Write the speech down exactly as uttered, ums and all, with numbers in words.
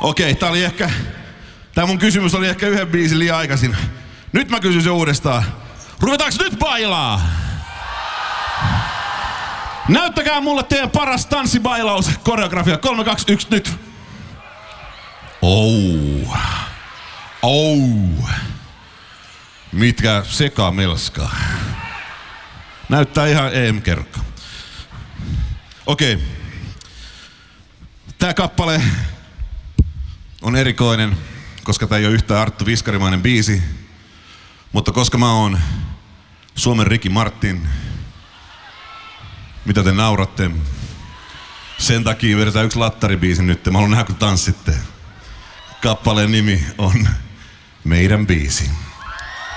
Okei, tää oli ehkä... Tää mun kysymys oli ehkä yhden biisin liian aikaisin. Nyt mä kysyn se uudestaan. Ruvetaanko nyt bailaa? Näyttäkää mulle teidän paras tanssibailaus, koreografia. kolme, kaksi, yksi, nyt. Oh. Oh. Mitkä sekamelska. Näyttää ihan E M-kerkka. Okei. Okay. Tää kappale on erikoinen, koska tää ei ole yhtään Arttu Viskarimainen biisi. Mutta koska mä oon Suomen Ricky Martin, mitä te nauratte? Sen takia vedetään yksi lattaribiisi nyt. Mä haluan nähdä, kun tanssitte. Kappaleen nimi on Meidän biisi.